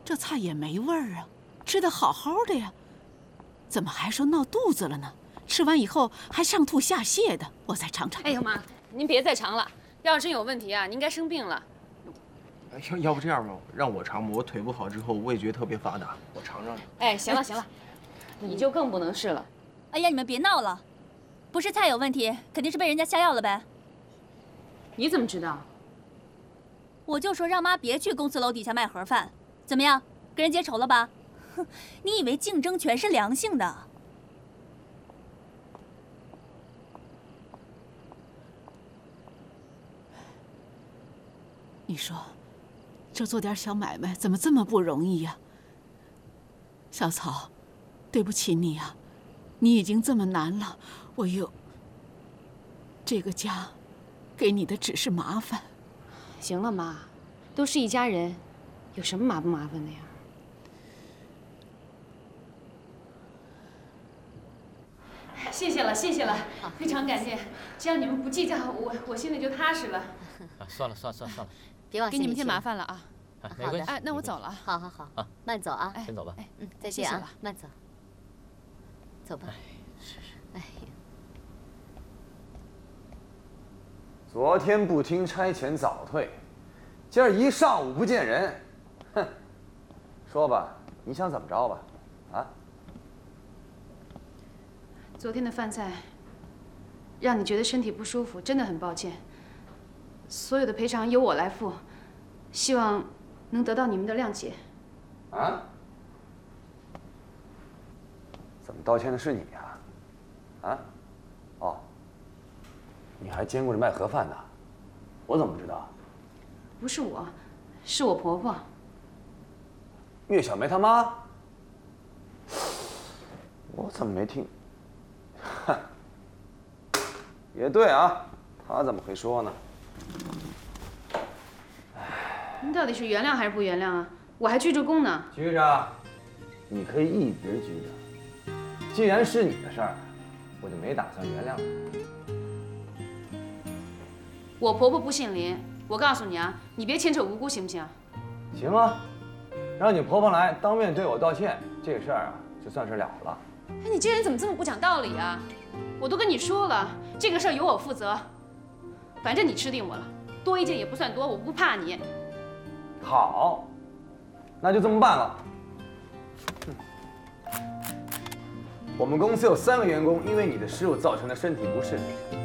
这菜也没味儿啊，吃得好好的呀，怎么还说闹肚子了呢？吃完以后还上吐下泻的，我再尝尝。 哎呦妈，您别再尝了，要是真有问题啊，您应该生病了。 要不这样吧，让我尝吧，我腿不好之后味觉特别发达，我尝尝。 哎，行了行了，你就更不能试了。 哎呀，你们别闹了，不是菜有问题，肯定是被人家下药了呗。 你怎么知道？ 我就说让妈别去公司楼底下卖盒饭，怎么样，跟人结仇了吧？哼，你以为竞争全是良性的？ 你说，这做点小买卖怎么这么不容易呀？小草，对不起你呀，你已经这么难了，我又……这个家，给你的只是麻烦。 行了妈，都是一家人，有什么麻不麻烦的呀？谢谢了，谢谢了，非常感谢。只要你们不计较，我心里就踏实了。 算了， 别往心里去。 给你们添麻烦了啊。 没关系。 哎，那我走了。 好，慢走啊。 先走吧。 再见啊，慢走。走吧。哎呀， 昨天不听差遣早退，今儿一上午不见人，哼！说吧，你想怎么着吧？啊？ 昨天的饭菜让你觉得身体不舒服，真的很抱歉。所有的赔偿由我来付，希望能得到你们的谅解。 啊？怎么道歉的是你呀？啊？哦，你还兼顾着卖盒饭呢，我怎么不知道？ 不是我，是我婆婆。 岳小梅她妈？我怎么没听？哼，也对啊，她怎么会说呢？ 您到底是原谅还是不原谅啊？我还鞠着躬呢。 拘着，你可以一直拘着。既然是你的事儿，我就没打算原谅你。 我婆婆不姓林，我告诉你啊，你别牵扯无辜，行不行？ 行啊，让你婆婆来当面对我道歉，这个事儿啊，就算是了了。 哎，你这人怎么这么不讲道理啊？我都跟你说了，这个事儿由我负责。反正你吃定我了，多一件也不算多，我不怕你。 好，那就这么办了。我们公司有3个员工因为你的失误造成的身体不适，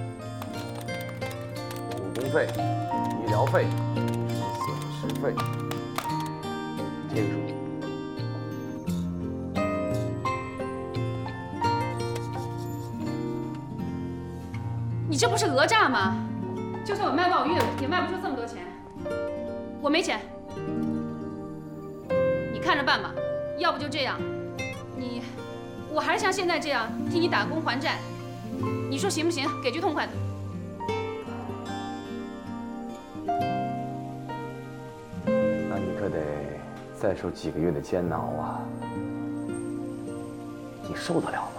误工费、医疗费、损失费，贴个数。 你这不是讹诈吗？就算我卖鲍鱼也卖不出这么多钱，我没钱，你看着办吧。要不就这样，我还是像现在这样替你打工还债，你说行不行？给句痛快的。 那你可得再受几个月的煎熬啊！你受得了吗？